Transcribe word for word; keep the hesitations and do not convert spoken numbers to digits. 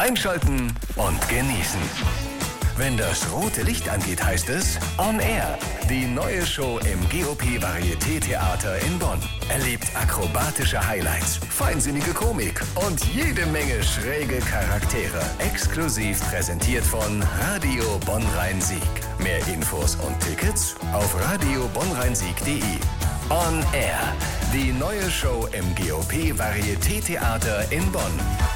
Einschalten und genießen. Wenn das rote Licht angeht, heißt es On Air. Die neue Show im G O P Varieté-Theater in Bonn. Erlebt akrobatische Highlights, feinsinnige Komik und jede Menge schräge Charaktere. Exklusiv präsentiert von Radio Bonn-Rhein-Sieg. Mehr Infos und Tickets auf radio bonn rhein sieg punkt de. On Air. Die neue Show im G O P Varieté-Theater in Bonn.